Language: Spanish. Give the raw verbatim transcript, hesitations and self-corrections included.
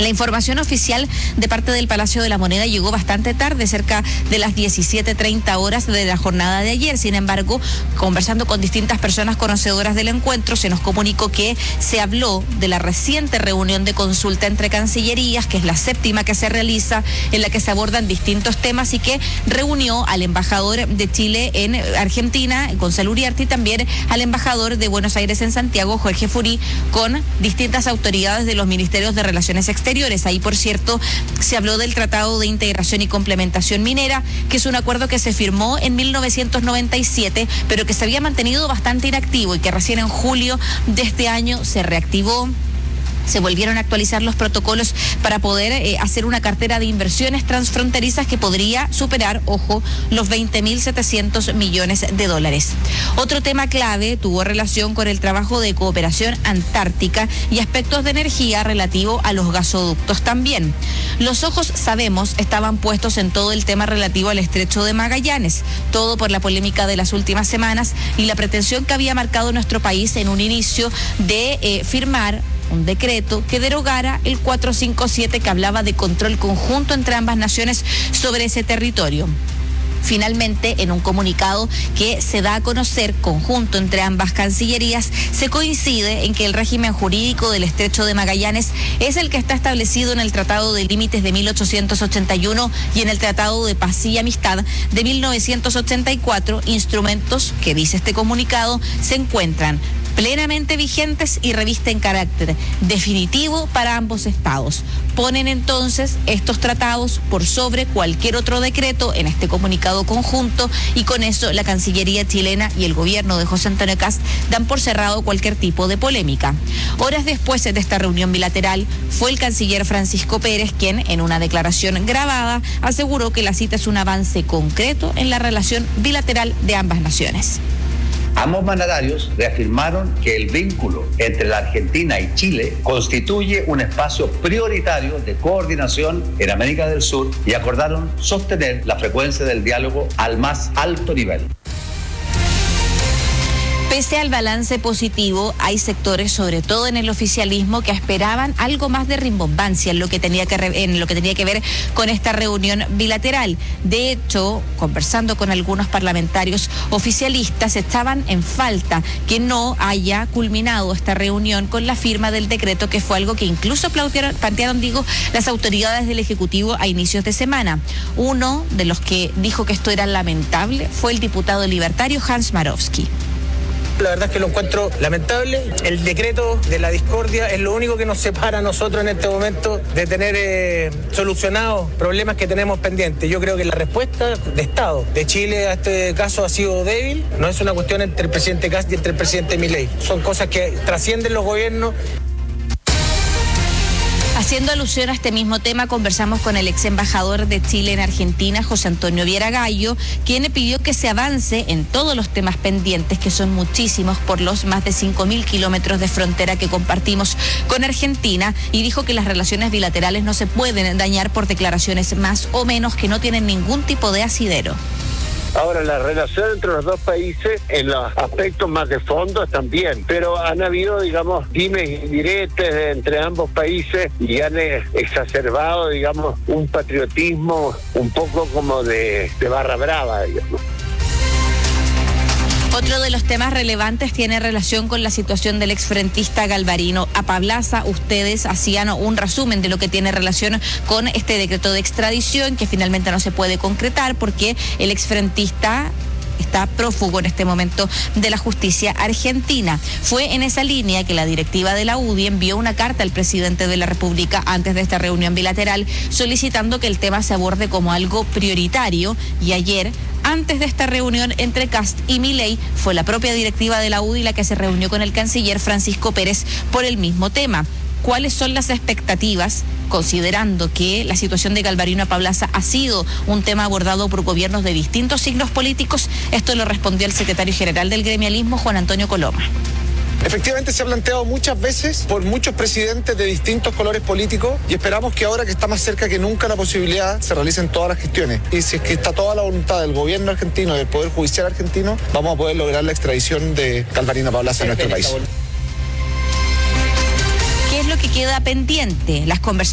La información oficial de parte del Palacio de la Moneda llegó bastante tarde, cerca de las diecisiete treinta horas de la jornada de ayer. Sin embargo, conversando con distintas personas conocedoras del encuentro, se nos comunicó que se habló de la reciente reunión de consulta entre cancillerías, que es la séptima que se realiza, en la que se abordan distintos temas y que reunió al embajador de Chile en Argentina, Gonzalo Uriarte, y también al embajador de Buenos Aires en Santiago, Jorge Furí, con distintas autoridades de los ministerios de Relaciones Exteriores. Ahí, por cierto, se habló del Tratado de Integración y Complementación Minera, que es un acuerdo que se firmó en mil novecientos noventa y siete, pero que se había mantenido bastante inactivo y que recién en julio de este año se reactivó. Se volvieron a actualizar los protocolos para poder eh, hacer una cartera de inversiones transfronterizas que podría superar, ojo, los veinte mil setecientos millones de dólares. Otro tema clave tuvo relación con el trabajo de cooperación antártica y aspectos de energía relativo a los gasoductos también. Los ojos, sabemos, estaban puestos en todo el tema relativo al estrecho de Magallanes, todo por la polémica de las últimas semanas y la pretensión que había marcado nuestro país en un inicio de eh, firmar un decreto que derogara el cuatrocientos cincuenta y siete que hablaba de control conjunto entre ambas naciones sobre ese territorio. Finalmente, en un comunicado que se da a conocer conjunto entre ambas cancillerías, se coincide en que el régimen jurídico del Estrecho de Magallanes es el que está establecido en el Tratado de Límites de mil ochocientos ochenta y uno y en el Tratado de Paz y Amistad de mil novecientos ochenta y cuatro, instrumentos que, dice este comunicado, se encuentran plenamente vigentes y revisten carácter definitivo para ambos estados. Ponen entonces estos tratados por sobre cualquier otro decreto en este comunicado conjunto y con eso la Cancillería chilena y el gobierno de José Antonio Kast dan por cerrado cualquier tipo de polémica. Horas después de esta reunión bilateral fue el canciller Francisco Pérez quien, en una declaración grabada, aseguró que la cita es un avance concreto en la relación bilateral de ambas naciones. Ambos mandatarios reafirmaron que el vínculo entre la Argentina y Chile constituye un espacio prioritario de coordinación en América del Sur y acordaron sostener la frecuencia del diálogo al más alto nivel. Pese al balance positivo, hay sectores, sobre todo en el oficialismo, que esperaban algo más de rimbombancia en lo que tenía que re- en lo que tenía que ver con esta reunión bilateral. De hecho, conversando con algunos parlamentarios oficialistas, estaban en falta que no haya culminado esta reunión con la firma del decreto, que fue algo que incluso plantearon, plantearon digo, las autoridades del Ejecutivo a inicios de semana. Uno de los que dijo que esto era lamentable fue el diputado libertario Hans Marowski. La verdad es que lo encuentro lamentable. El decreto de la discordia es lo único que nos separa a nosotros en este momento de tener eh, solucionados problemas que tenemos pendientes. Yo creo que la respuesta de Estado de Chile a este caso ha sido débil. No es una cuestión entre el presidente Kast y entre el presidente Milei. Son cosas que trascienden los gobiernos. Haciendo alusión a este mismo tema, conversamos con el ex embajador de Chile en Argentina, José Antonio Viera Gallo, quien pidió que se avance en todos los temas pendientes, que son muchísimos por los más de cinco mil kilómetros de frontera que compartimos con Argentina, y dijo que las relaciones bilaterales no se pueden dañar por declaraciones más o menos que no tienen ningún tipo de asidero. Ahora, la relación entre los dos países, en los aspectos más de fondo, también, pero han habido, digamos, dimes y diretes entre ambos países y han exacerbado, digamos, un patriotismo un poco como de, de barra brava, digamos. Otro de los temas relevantes tiene relación con la situación del exfrentista Galvarino Apablaza. Ustedes hacían un resumen de lo que tiene relación con este decreto de extradición que finalmente no se puede concretar porque el exfrentista está prófugo en este momento de la justicia argentina. Fue en esa línea que la directiva de la U D I envió una carta al presidente de la República antes de esta reunión bilateral solicitando que el tema se aborde como algo prioritario, y ayer, antes de esta reunión entre Kast y Milei, fue la propia directiva de la U D I la que se reunió con el canciller Francisco Pérez por el mismo tema. ¿Cuáles son las expectativas, considerando que la situación de Galvarino Apablaza ha sido un tema abordado por gobiernos de distintos signos políticos? Esto lo respondió el secretario general del gremialismo, Juan Antonio Coloma. Efectivamente se ha planteado muchas veces por muchos presidentes de distintos colores políticos y esperamos que ahora que está más cerca que nunca la posibilidad se realicen todas las gestiones. Y si es que está toda la voluntad del gobierno argentino y del Poder Judicial argentino, vamos a poder lograr la extradición de Galvarino Apablaza en nuestro país. ¿Qué es lo que queda pendiente? Las conversaciones